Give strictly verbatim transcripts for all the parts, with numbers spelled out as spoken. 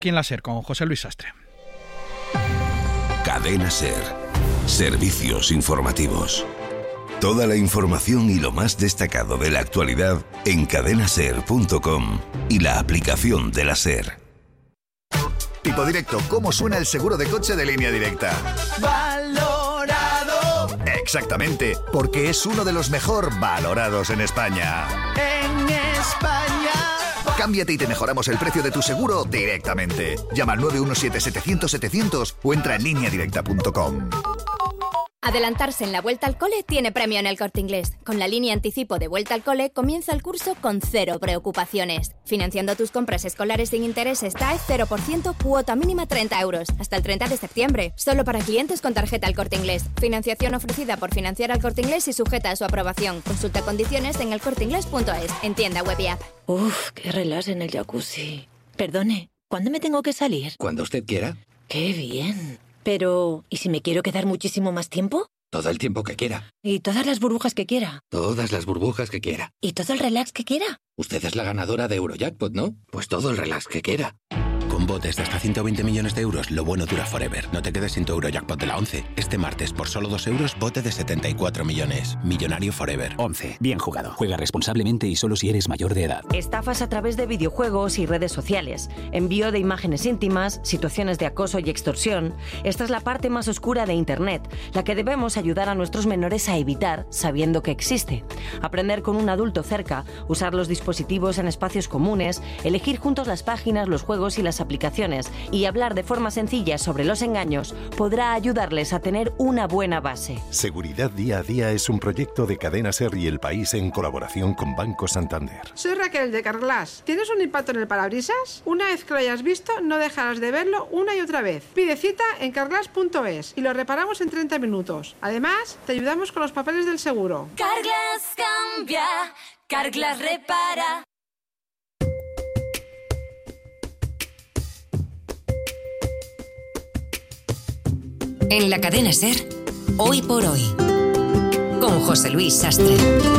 Aquí en la SER con José Luis Sastre. Cadena SER. Servicios informativos. Toda la información y lo más destacado de la actualidad en cadena ser punto com y la aplicación de la SER. Tipo Directo, ¿cómo suena el seguro de coche de Línea Directa? Valorado. Exactamente, porque es uno de los mejor valorados en España. En España. Cámbiate y te mejoramos el precio de tu seguro directamente. Llama al nueve uno siete, setecientos, setecientos o entra en línea directa punto com. Adelantarse en la Vuelta al Cole tiene premio en El Corte Inglés. Con la línea anticipo de Vuelta al Cole comienza el curso con cero preocupaciones. Financiando tus compras escolares sin intereses T A E cero por ciento, cuota mínima treinta euros. Hasta el treinta de septiembre. Solo para clientes con tarjeta El Corte Inglés. Financiación ofrecida por Financiar al Corte Inglés y sujeta a su aprobación. Consulta condiciones en el corte inglés punto es, en tienda web y app. Uf, qué relax en el jacuzzi. Perdone, ¿cuándo me tengo que salir? Cuando usted quiera. Qué bien. Pero, ¿y si me quiero quedar muchísimo más tiempo? Todo el tiempo que quiera. ¿Y todas las burbujas que quiera? Todas las burbujas que quiera. ¿Y todo el relax que quiera? Usted es la ganadora de Eurojackpot, ¿no? Pues todo el relax que quiera. Con botes de hasta ciento veinte millones de euros, lo bueno dura forever. No te quedes sin tu Eurojackpot de la once. Este martes, por solo dos euros, bote de setenta y cuatro millones. Millonario forever. once. Bien jugado. Juega responsablemente y solo si eres mayor de edad. Estafas a través de videojuegos y redes sociales. Envío de imágenes íntimas, situaciones de acoso y extorsión. Esta es la parte más oscura de Internet, la que debemos ayudar a nuestros menores a evitar sabiendo que existe. Aprender con un adulto cerca, usar los dispositivos en espacios comunes, elegir juntos las páginas, los juegos y las aplicaciones y hablar de forma sencilla sobre los engaños podrá ayudarles a tener una buena base. Seguridad Día a Día es un proyecto de Cadena SER y El País en colaboración con Banco Santander. Soy Raquel de Carglass. ¿Tienes un impacto en el parabrisas? Una vez que lo hayas visto, no dejarás de verlo una y otra vez. Pide cita en carglass punto es y lo reparamos en treinta minutos. Además, te ayudamos con los papeles del seguro. Carglass cambia, Carglass repara. En la cadena SER, Hoy por Hoy, con José Luis Sastre.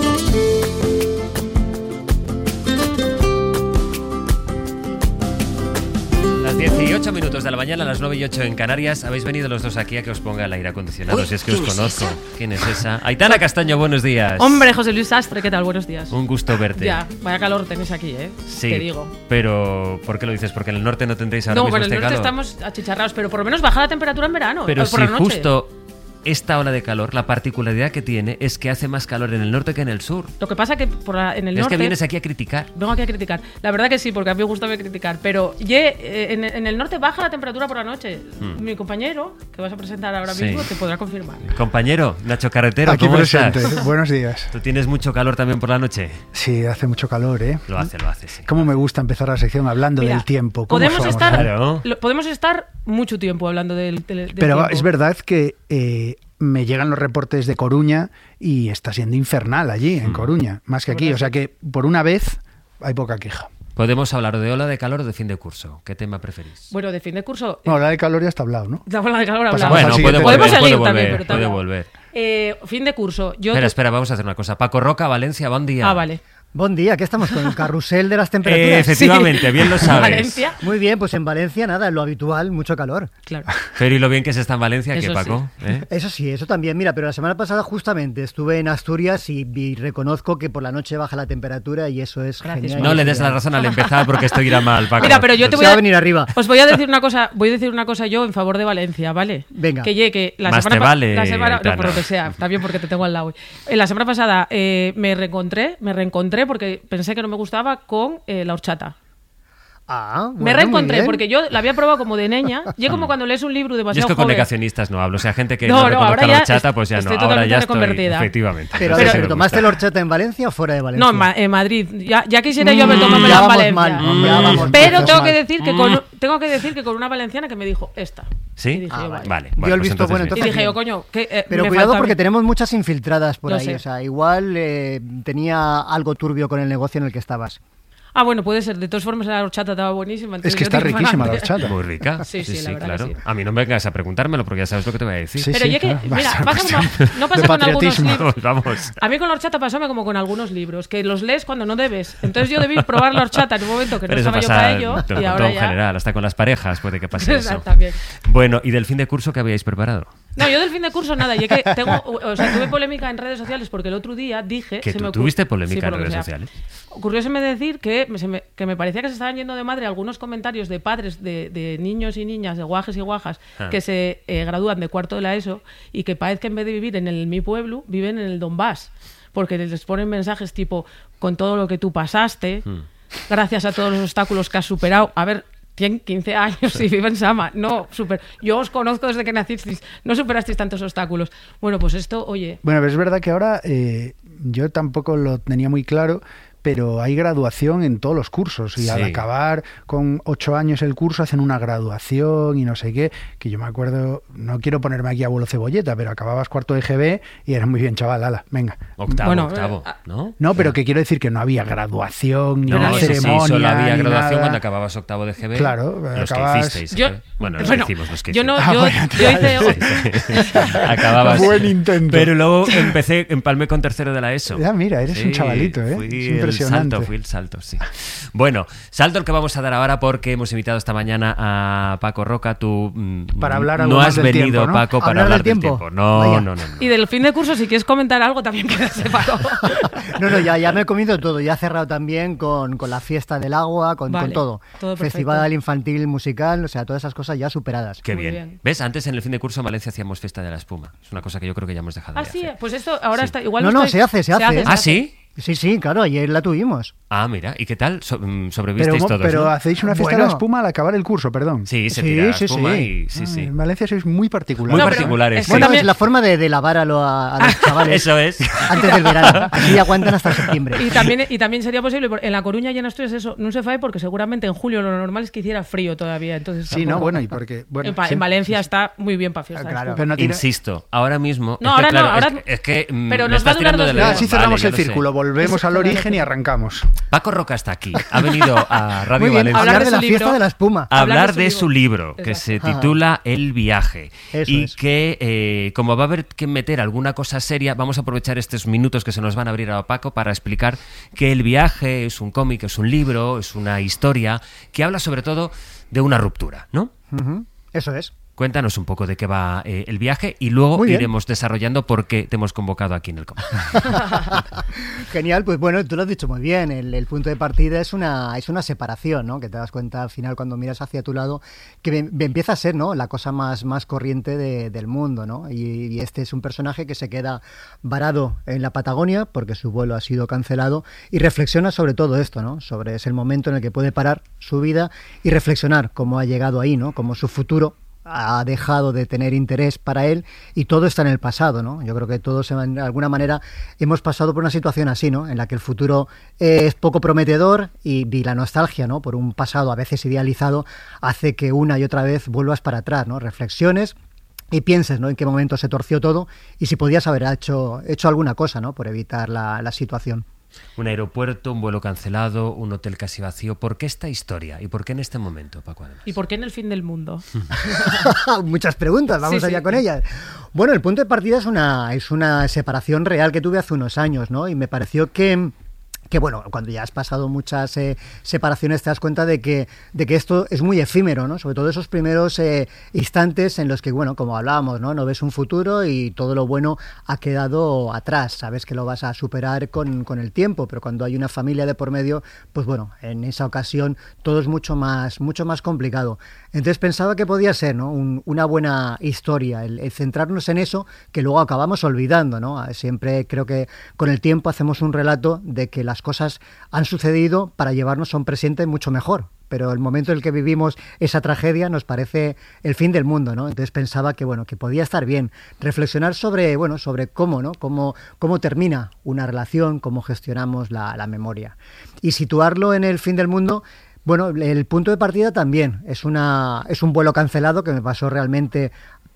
Las dieciocho minutos de la mañana, a las nueve y ocho en Canarias. Habéis venido los dos aquí a que os ponga el aire acondicionado. Uy, si es que os conozco. Es ¿Quién es esa? Aitana Castaño, buenos días. Hombre, José Luis Sastre, ¿qué tal? Buenos días. Un gusto verte. Ya, vaya calor tenéis aquí, ¿eh? Sí, te digo. Pero ¿por qué lo dices? ¿Porque en el norte no tendréis ahora no, mismo este calor? No, pero en el norte estamos achicharrados, pero por lo menos baja la temperatura en verano. Pero por si la noche. Justo esta ola de calor, la particularidad que tiene es que hace más calor en el norte que en el sur. Lo que pasa que por la, en el es norte... Es que vienes aquí a criticar. Vengo aquí a criticar. La verdad que sí, porque a mí me gusta criticar. Pero ye, eh, en, en el norte baja la temperatura por la noche. Mm. Mi compañero, que vas a presentar ahora sí. mismo, te podrá confirmar. Compañero, Nacho Carretero, aquí ¿cómo presente. estás? Buenos días. ¿Tú tienes mucho calor también por la noche? Sí, hace mucho calor, ¿eh? Lo hace, lo hace, sí. ¿Cómo me gusta empezar la sección hablando Mira, del tiempo? ¿Cómo podemos somos, estar, claro. lo, podemos estar mucho tiempo hablando del, del, del Pero tiempo. Es verdad que... Eh, me llegan los reportes de Coruña y está siendo infernal allí, en Coruña, más que aquí. O sea que, por una vez, hay poca queja. Podemos hablar de ola de calor o de fin de curso. ¿Qué tema preferís? Bueno, de fin de curso... No, la de calor ya está hablado, ¿no? La ola de calor hablado. Bueno, puede volver, podemos seguir puede volver, también, pero puede también. volver. Eh, fin de curso. Yo espera, te... espera, vamos a hacer una cosa. Paco Roca, Valencia, buen día. Ah, vale. Buen día, ¿qué estamos con el carrusel de las temperaturas? Eh, efectivamente, sí. Bien lo sabes. ¿Valencia? Muy bien, pues en Valencia nada, lo habitual, mucho calor. Claro. Pero y lo bien que se está en Valencia, eso ¿qué, Paco? Sí. ¿Eh? Eso sí, eso también. Mira, pero la semana pasada justamente estuve en Asturias y, y reconozco que por la noche baja la temperatura y eso es Gracias, genial. No le des la razón al empezar porque esto irá mal, Paco. Mira, pero yo te voy a, a venir arriba. Os voy a decir una cosa, voy a decir una cosa yo en favor de Valencia, ¿vale? Venga. Que llegue la Más semana te vale, la semana, Aitana. no, por lo que sea, también porque te tengo al lado. En la semana pasada eh, me reencontré, me reencontré porque pensé que no me gustaba con eh, la horchata. Ah, bueno, me reencontré porque yo la había probado como de niña. Yo como cuando lees un libro demasiado Yo es que con joven. negacionistas no hablo. O sea, gente que no, no, no reconozca ya la horchata, pues ya estoy no. Ahora ya estoy, reconvertida. efectivamente. Pero, pero, pero ¿tomaste la horchata en Valencia o fuera de Valencia? No, en, Ma- en Madrid. Ya, ya quisiera yo haber tomado mm, en mal, Valencia. mm, ya vamos, pero tengo que mal. decir que con tengo que decir que con una valenciana que me dijo esta. ¿Sí? Y dije, ah, vale. vale. Dio Bueno, el pues visto bueno. entonces y dije yo, coño, que, eh, pero me cuidado falta... porque tenemos muchas infiltradas por Lo ahí. sé. O sea, igual eh, tenía algo turbio con el negocio en el que estabas. Ah, bueno, puede ser. De todas formas, la horchata estaba buenísima. Es que está riquísima la horchata. Muy rica. Sí, sí, sí, la verdad claro. que sí. A mí no me vengas a preguntármelo porque ya sabes lo que te voy a decir. Sí, Pero sí, ya que, claro. mira, Basta, pasa basta. como, no pasa De con algunos patriotismo. libros. Vamos, vamos. A mí con la horchata pasóme como con algunos libros, que los lees cuando no debes. Entonces yo debí probar la horchata en un momento que Pero no eso estaba yo pasa para ello. en Y ahora todo en ya... general, hasta con las parejas puede que pase eso. También. Bueno, ¿y del fin de curso qué habíais preparado? No, yo del fin de curso nada. Y es que tengo, o sea, tuve polémica en redes sociales porque el otro día dije... ¿Que se tú me ocur- tuviste Sí, polémica por en lo que redes sea. sociales? Ocurrióseme decir que me, se me, que me parecía que se estaban yendo de madre algunos comentarios de padres de, de niños y niñas, de guajes y guajas, Ah. que se eh, gradúan de cuarto de la ESO y que parece que en vez de vivir en el mi pueblo, viven en el Donbass. Porque les ponen mensajes tipo, con todo lo que tú pasaste, Hmm. gracias a todos los obstáculos que has superado. A ver, tienen quince años y viven en Sama. No, super. Yo os conozco desde que nacisteis. No superasteis tantos obstáculos. Bueno, pues esto, oye... Bueno, pero es verdad que ahora eh, yo tampoco lo tenía muy claro, pero hay graduación en todos los cursos y Sí. al acabar con ocho años el curso hacen una graduación y no sé qué, que yo me acuerdo, no quiero ponerme aquí abuelo cebolleta, pero acababas cuarto de G B y eras muy bien, chaval, ala, venga. Octavo, Bueno, octavo, eh, ¿no? No, pero que quiero decir que no había graduación ni No, una sí, sí, ceremonia. solo había ni graduación nada. cuando acababas octavo de G B. Claro, los acabas- que hicisteis. Yo- ¿eh? Bueno, los bueno, que hicimos, los que yo no, hicimos. yo, Ah, bueno, yo hice... Sí, sí. Acababas. Buen intento. Pero luego empecé, empalmé con tercero de la ESO. Ya, mira, eres un Sí, chavalito, ¿eh? Fui Es impresionante. El salto, fui el salto, sí. Bueno, salto el que vamos a dar ahora porque hemos invitado esta mañana a Paco Roca. Tú mm, Para hablar algo no más has del venido, tiempo, ¿no? Paco, para ¿Hablar hablar del del tiempo? tiempo. No, Vaya. no, no, no. Y del fin de curso, si quieres comentar algo, también quédate, Paco. No, no, ya, ya me he comido todo. Ya he cerrado también con, con la fiesta del agua, con, Vale, con todo. todo perfecto. Festival infantil, musical, o sea, todas esas cosas ya superadas. Qué Muy bien. bien. ¿Ves? Antes en el fin de curso en Valencia hacíamos fiesta de la espuma. Es una cosa que yo creo que ya hemos dejado Ah, de sí, hacer. pues esto ahora Sí. está igual. No, no, estáis- se hace, se hace. ¿Ah, sí? Sí, sí, claro, ayer la tuvimos. Ah, mira. ¿Y qué tal? So- mm, Pero, sobrevivisteis todos, pero ¿no? hacéis una fiesta Bueno. de la espuma al acabar el curso, perdón. Sí, se Sí, tira sí, espuma sí. y... Sí, Ah, sí. En Valencia sois muy particulares. Muy No, pero particulares, es sí. que Bueno, también- es la forma de, de lavar a, lo- a, a los chavales Eso es. antes del verano. Así aguantan hasta septiembre. Y también, y también sería posible, por- en La Coruña y en Asturias eso no se fue porque seguramente en julio lo normal es que hiciera frío todavía. Entonces Sí, no, tampoco- bueno, y porque... Bueno, en, Pa- sí, en Valencia sí, sí. está muy bien para fiesta. Claro. es Pero no tira- Insisto, ahora mismo... No, es que, ahora no, claro, ahora- Es que, es que, mm, pero me nos va a estás durar tirando dos de días. Ah, la- así Vale, cerramos ya el lo sé. círculo, volvemos al origen y arrancamos. Paco Roca está aquí. Ha venido a Radio Muy bien, Valencia hablar Hablar de de la su fiesta libro. de la espuma. a hablar hablar de su libro, que se Exacto. titula El viaje. Eso y es. que, eh, como va a haber que meter alguna cosa seria, vamos a aprovechar estos minutos que se nos van a abrir a Paco para explicar que El viaje es un cómic, es un libro, es una historia que habla sobre todo de una ruptura, ¿no? Ujú, eso es. Cuéntanos un poco de qué va eh, el viaje y luego Muy bien. iremos desarrollando por qué te hemos convocado aquí en el cómic. Genial, pues bueno, tú lo has dicho muy bien. El, el punto de partida es una, es una separación, ¿no? Que te das cuenta al final cuando miras hacia tu lado que ve- ve- empieza a ser, ¿no? La cosa más, más corriente de- del mundo, ¿no? Y, y este es un personaje que se queda varado en la Patagonia porque su vuelo ha sido cancelado y reflexiona sobre todo esto, ¿no? Sobre es el momento en el que puede parar su vida y reflexionar cómo ha llegado ahí, ¿no? Cómo su futuro ha dejado de tener interés para él y todo está en el pasado, ¿no? Yo creo que todos de alguna manera hemos pasado por una situación así, ¿no? En la que el futuro es poco prometedor y, y la nostalgia, ¿no? Por un pasado a veces idealizado hace que una y otra vez vuelvas para atrás, ¿no? Reflexiones y pienses, ¿no? En qué momento se torció todo y si podías haber hecho, hecho alguna cosa, ¿no? Por evitar la, la situación. Un aeropuerto, un vuelo cancelado, un hotel casi vacío. ¿Por qué esta historia? ¿Y por qué en este momento, Paco, además? ¿Y por qué en el fin del mundo? Muchas preguntas, vamos Sí, allá sí. con ellas. Bueno, el punto de partida es una, es una separación real que tuve hace unos años, ¿no? Y me pareció que... que bueno, cuando ya has pasado muchas eh, separaciones te das cuenta de que, de que esto es muy efímero, ¿no? Sobre todo esos primeros eh, instantes en los que, bueno, como hablábamos, ¿no? No ves un futuro y todo lo bueno ha quedado atrás, sabes que lo vas a superar con, con el tiempo, pero cuando hay una familia de por medio, pues bueno, en esa ocasión todo es mucho más, mucho más complicado. Entonces pensaba que podía ser, ¿no? Un, una buena historia, el, el centrarnos en eso que luego acabamos olvidando, ¿no? Siempre creo que con el tiempo hacemos un relato de que las cosas han sucedido para llevarnos a un presente mucho mejor. Pero el momento en el que vivimos esa tragedia nos parece el fin del mundo, ¿no? Entonces pensaba que, bueno, que podía estar bien reflexionar sobre, bueno, sobre cómo, ¿no? Cómo, cómo termina una relación, cómo gestionamos la, la memoria. Y situarlo en el fin del mundo, bueno, el punto de partida también es, una, es un vuelo cancelado que me pasó realmente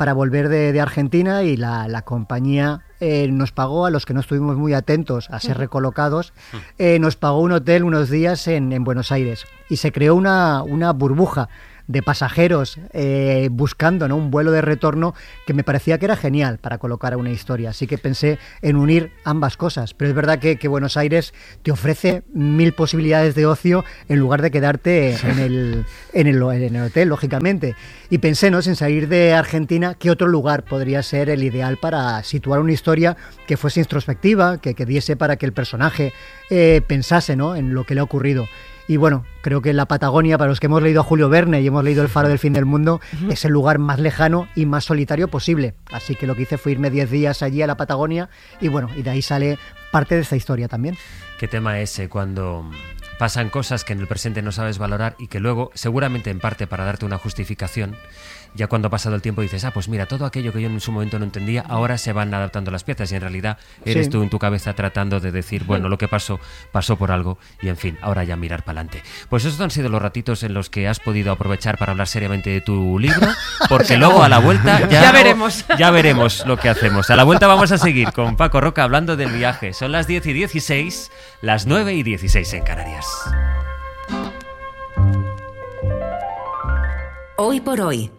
para volver de, de Argentina y la, la compañía eh, nos pagó, a los que no estuvimos muy atentos a ser recolocados, eh, nos pagó un hotel unos días en, en Buenos Aires y se creó una, una burbuja de pasajeros eh, buscando, ¿no?, un vuelo de retorno que me parecía que era genial para colocar a una historia. Así que pensé en unir ambas cosas. Pero es verdad que, que Buenos Aires te ofrece mil posibilidades de ocio en lugar de quedarte en el, en el, en el hotel, lógicamente. Y pensé, ¿no?, sin salir de Argentina, ¿qué otro lugar podría ser el ideal para situar una historia que fuese introspectiva, que, que diese para que el personaje eh, pensase, ¿no?, en lo que le ha ocurrido? Y bueno, creo que la Patagonia, para los que hemos leído a Julio Verne y hemos leído El faro del fin del mundo, uh-huh. es el lugar más lejano y más solitario posible. Así que lo que hice fue irme diez días allí a la Patagonia y bueno, y de ahí sale parte de esta historia también. ¿Qué tema ese cuando pasan cosas que en el presente no sabes valorar y que luego, seguramente en parte para darte una justificación, ya cuando ha pasado el tiempo dices, ah, pues mira, todo aquello que yo en su momento no entendía, ahora se van adaptando las piezas y en realidad eres sí. tú en tu cabeza tratando de decir, bueno, lo que pasó, pasó por algo y en fin, ahora ya mirar para adelante. Pues esos han sido los ratitos en los que has podido aprovechar para hablar seriamente de tu libro, porque luego a la vuelta ya, ya veremos. Ya veremos lo que hacemos. A la vuelta vamos a seguir con Paco Roca hablando del viaje. Son las diez y dieciséis, las nueve y dieciséis en Canarias. Hoy por hoy.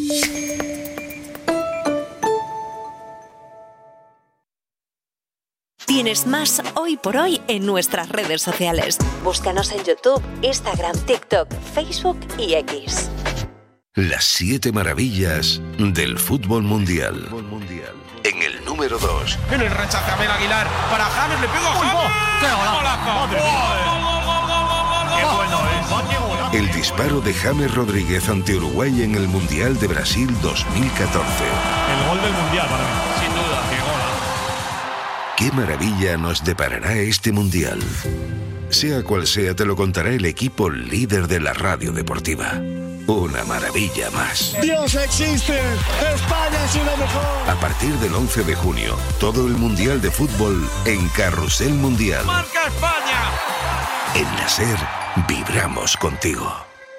Tienes más Hoy por Hoy en nuestras redes sociales. Búscanos en YouTube, Instagram, TikTok, Facebook y X. Las siete maravillas del fútbol mundial. En el número dos. En el rechace Abel Aguilar para James, le pegó a James. ¡Qué golazo! ¡Qué bueno es! El disparo de James Rodríguez ante Uruguay en el Mundial de Brasil dos mil catorce. El gol del Mundial para mí. Sin duda, qué gol. ¿Qué maravilla nos deparará este Mundial? Sea cual sea, te lo contará el equipo líder de la radio deportiva. Una maravilla más. ¡Dios existe! ¡España es lo mejor! A partir del once de junio, todo el Mundial de Fútbol en Carrusel Mundial. ¡Marca España! En la SER, vibramos contigo.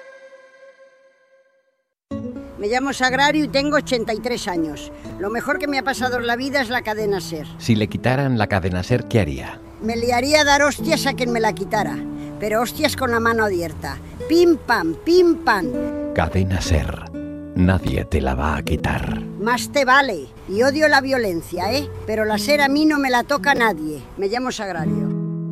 Me llamo Sagrario y tengo ochenta y tres años. Lo mejor que me ha pasado en la vida es la cadena SER. Si le quitaran la cadena SER, ¿qué haría? Me liaría a dar hostias a quien me la quitara. Pero hostias con la mano abierta. Pim pam, pim pam. Cadena SER. Nadie te la va a quitar. Más te vale. Y odio la violencia, ¿eh? Pero la SER a mí no me la toca nadie. Me llamo Sagrario.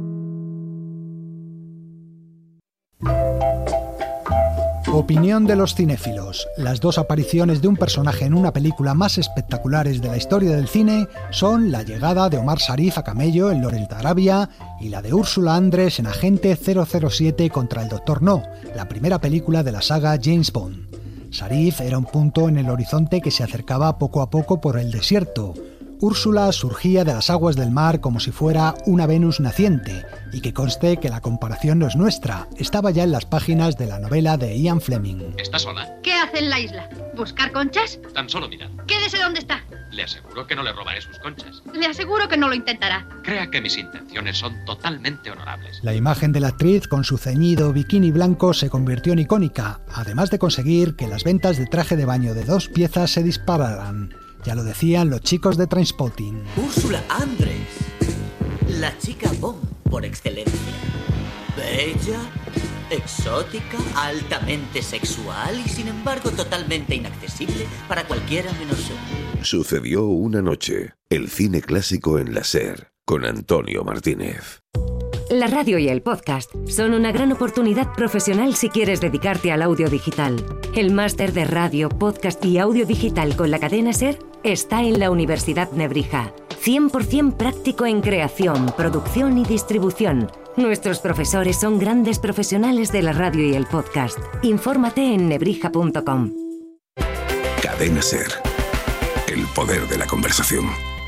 Opinión de los cinéfilos. Las dos apariciones de un personaje en una película más espectaculares de la historia del cine son la llegada de Omar Sharif a camello en Lawrence de Arabia y la de Úrsula Andress en Agente cero cero siete contra el Doctor No, la primera película de la saga James Bond. Sharif era un punto en el horizonte que se acercaba poco a poco por el desierto. Úrsula surgía de las aguas del mar como si fuera una Venus naciente, y que conste que la comparación no es nuestra, estaba ya en las páginas de la novela de Ian Fleming. ¿Está sola? ¿Qué hace en la isla? ¿Buscar conchas? Tan solo mirar. Quédese donde está. Le aseguro que no le robaré sus conchas. Le aseguro que no lo intentará. Crea que mis intenciones son totalmente honorables. La imagen de la actriz con su ceñido bikini blanco se convirtió en icónica, además de conseguir que las ventas de traje de baño de dos piezas se dispararan. Ya lo decían los chicos de Trainspotting. Úrsula Andress, la chica Bond por excelencia. Bella, exótica, altamente sexual y sin embargo totalmente inaccesible para cualquiera menos yo. Sucedió una noche. El cine clásico en la SER, con Antonio Martínez. La radio y el podcast son una gran oportunidad profesional si quieres dedicarte al audio digital. El máster de radio, podcast y audio digital con la cadena SER está en la Universidad Nebrija. cien por ciento práctico en creación, producción y distribución. Nuestros profesores son grandes profesionales de la radio y el podcast. Infórmate en nebrija punto com. Cadena SER. El poder de la conversación.